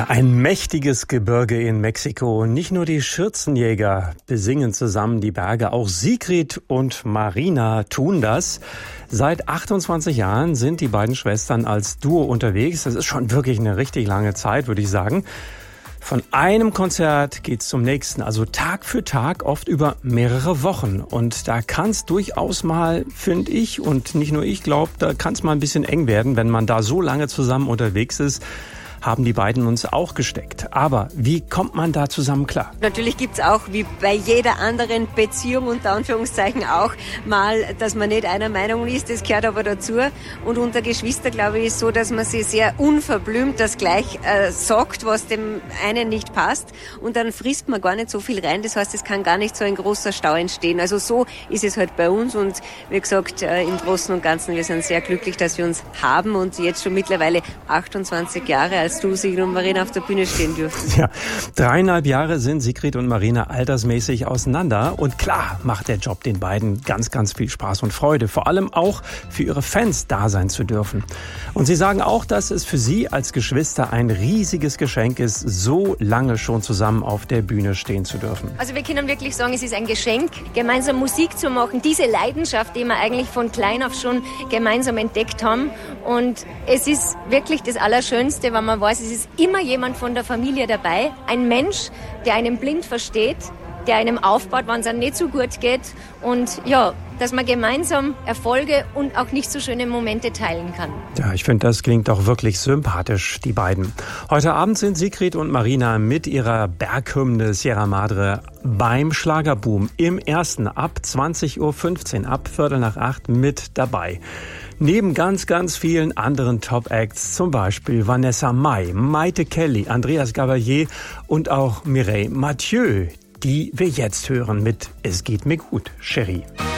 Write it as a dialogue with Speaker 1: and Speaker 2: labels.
Speaker 1: Ja, ein mächtiges Gebirge in Mexiko. Nicht nur die Schürzenjäger besingen zusammen die Berge, auch Sigrid und Marina tun das. Seit 28 Jahren sind die beiden Schwestern als Duo unterwegs. Das ist schon wirklich eine richtig lange Zeit, würde ich sagen. Von einem Konzert geht's zum nächsten, also Tag für Tag, oft über mehrere Wochen. Und da kann's durchaus mal, finde ich, und nicht nur ich glaube, da kann's mal ein bisschen eng werden, wenn man da so lange zusammen unterwegs ist. Haben die beiden uns auch gesteckt. Aber wie kommt man da zusammen klar?
Speaker 2: Natürlich gibt's auch, wie bei jeder anderen Beziehung, unter Anführungszeichen auch, mal, dass man nicht einer Meinung ist, das gehört aber dazu. Und unter Geschwister, glaube ich, ist so, dass man sich sehr unverblümt das gleich sagt, was dem einen nicht passt. Und dann frisst man gar nicht so viel rein. Das heißt, es kann gar nicht so ein großer Stau entstehen. Also so ist es halt bei uns. Und wie gesagt, im Großen und Ganzen, wir sind sehr glücklich, dass wir uns haben und jetzt schon mittlerweile 28 Jahre als du, Sigrid und Marina auf der Bühne stehen dürfen.
Speaker 1: Ja, 3,5 Jahre sind Sigrid und Marina altersmäßig auseinander. Und klar macht der Job den beiden ganz, ganz viel Spaß und Freude. Vor allem auch für ihre Fans da sein zu dürfen. Und sie sagen auch, dass es für sie als Geschwister ein riesiges Geschenk ist, so lange schon zusammen auf der Bühne stehen zu dürfen.
Speaker 3: Also wir können wirklich sagen, es ist ein Geschenk, gemeinsam Musik zu machen. Diese Leidenschaft, die wir eigentlich von klein auf schon gemeinsam entdeckt haben. Und es ist wirklich das Allerschönste, wenn man weiß, es ist immer jemand von der Familie dabei. Ein Mensch, der einen blind versteht, der einem aufbaut, wenn es einem nicht so gut geht. Und ja, dass man gemeinsam Erfolge und auch nicht so schöne Momente teilen kann.
Speaker 1: Ja, ich finde, das klingt doch wirklich sympathisch, die beiden. Heute Abend sind Sigrid und Marina mit ihrer Sierra Madre beim Schlagerboom im Ersten ab 20.15 Uhr, ab 7:45 mit dabei. Neben ganz, ganz vielen anderen Top-Acts, zum Beispiel Vanessa Mai, Maite Kelly, Andreas Gabalier und auch Mireille Mathieu, die wir jetzt hören mit Es geht mir gut, Chérie.